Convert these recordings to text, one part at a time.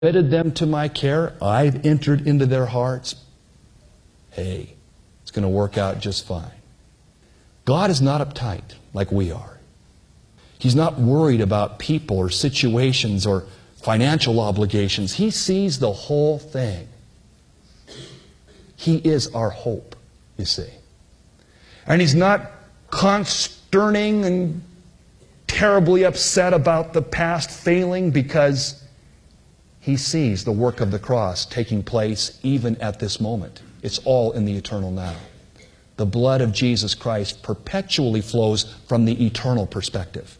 committed them to my care. I've entered into their hearts. Hey, it's going to work out just fine. God is not uptight like we are. He's not worried about people or situations or financial obligations. He sees the whole thing. He is our hope, you see. And He's not consterning and terribly upset about the past failing, because He sees the work of the cross taking place even at this moment. It's all in the eternal now. The blood of Jesus Christ perpetually flows from the eternal perspective.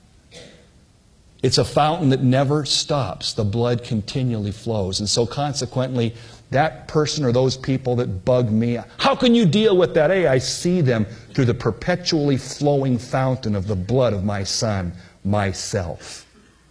It's a fountain that never stops. The blood continually flows. And so consequently, that person or those people that bug me, how can you deal with that? Hey, I see them through the perpetually flowing fountain of the blood of my Son, myself.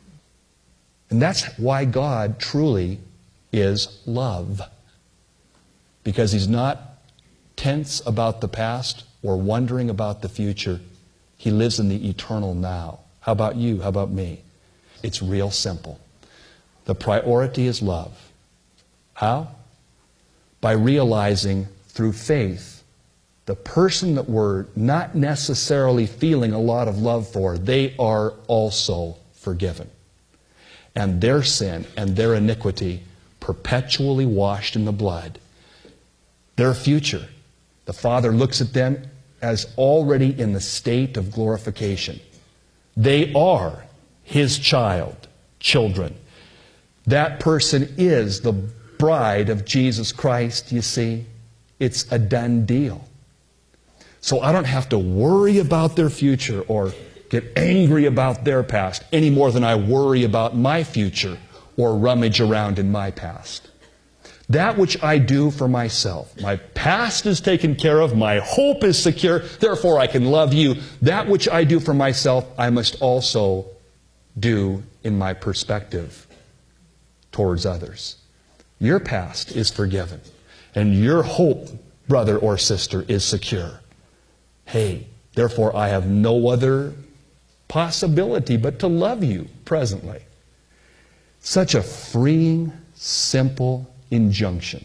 And that's why God truly is love. Because He's not tense about the past or wondering about the future. He lives in the eternal now. How about you? How about me? It's real simple. The priority is love. How? By realizing through faith the person that we're not necessarily feeling a lot of love for, they are also forgiven. And their sin and their iniquity perpetually washed in the blood. Their future, the Father looks at them as already in the state of glorification. They are His children. That person is the bride of Jesus Christ, you see. It's a done deal. So I don't have to worry about their future or get angry about their past any more than I worry about my future or rummage around in my past. That which I do for myself, my past is taken care of, my hope is secure, therefore I can love you. That which I do for myself, I must also do in my perspective towards others. Your past is forgiven, and your hope, brother or sister, is secure. Hey, therefore I have no other possibility but to love you presently. Such a freeing, simple injunction.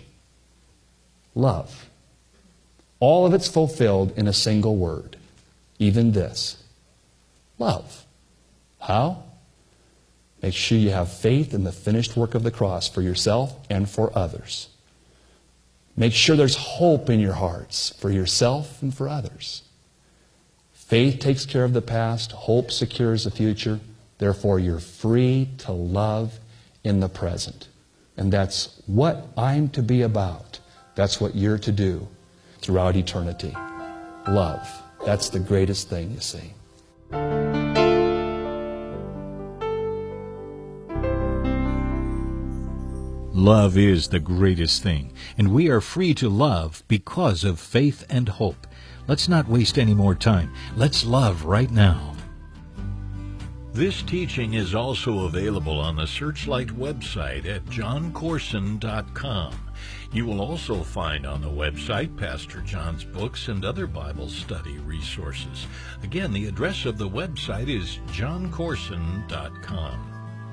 Love. All of it's fulfilled in a single word. Even this. Love. How? Make sure you have faith in the finished work of the cross for yourself and for others. Make sure there's hope in your hearts for yourself and for others. Faith takes care of the past. Hope secures the future. Therefore, you're free to love in the present. And that's what I'm to be about. That's what you're to do throughout eternity. Love. That's the greatest thing, you see. Love is the greatest thing, and we are free to love because of faith and hope. Let's not waste any more time. Let's love right now. This teaching is also available on the Searchlight website at johncorson.com. You will also find on the website Pastor John's books and other Bible study resources. Again, the address of the website is johncorson.com.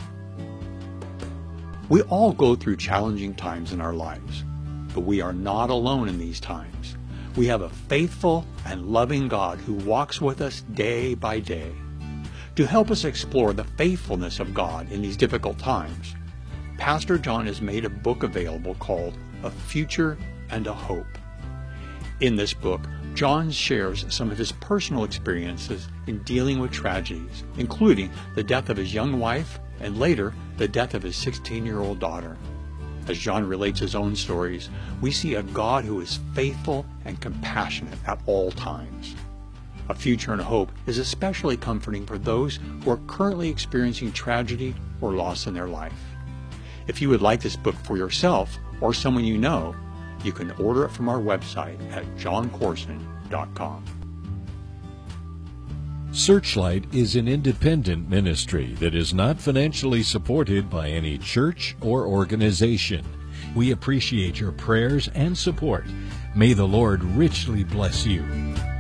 We all go through challenging times in our lives, but we are not alone in these times. We have a faithful and loving God who walks with us day by day. To help us explore the faithfulness of God in these difficult times, Pastor John has made a book available called A Future and a Hope. In this book, John shares some of his personal experiences in dealing with tragedies, including the death of his young wife and later the death of his 16-year-old daughter. As John relates his own stories, we see a God who is faithful and compassionate at all times. A Future and a Hope is especially comforting for those who are currently experiencing tragedy or loss in their life. If you would like this book for yourself or someone you know, you can order it from our website at johncorson.com. Searchlight is an independent ministry that is not financially supported by any church or organization. We appreciate your prayers and support. May the Lord richly bless you.